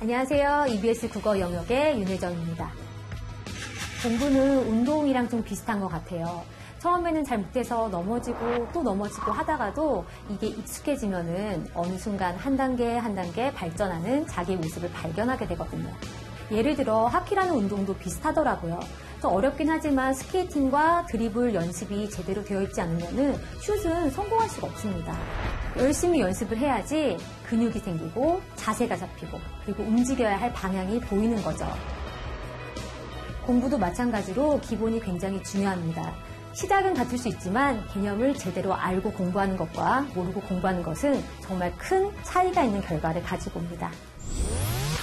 안녕하세요. EBS 국어 영역의 윤혜정입니다. 공부는 운동이랑 좀 비슷한 것 같아요. 처음에는 잘 못해서 넘어지고 또 넘어지고 하다가도 이게 익숙해지면은 어느 순간 한 단계 한 단계 발전하는 자기의 모습을 발견하게 되거든요. 예를 들어 하키라는 운동도 비슷하더라고요. 또 어렵긴 하지만 스케이팅과 드리블 연습이 제대로 되어 있지 않으면은 슛은 성공할 수가 없습니다. 열심히 연습을 해야지 근육이 생기고 자세가 잡히고 그리고 움직여야 할 방향이 보이는 거죠. 공부도 마찬가지로 기본이 굉장히 중요합니다. 시작은 같을 수 있지만 개념을 제대로 알고 공부하는 것과 모르고 공부하는 것은 정말 큰 차이가 있는 결과를 가지고 옵니다.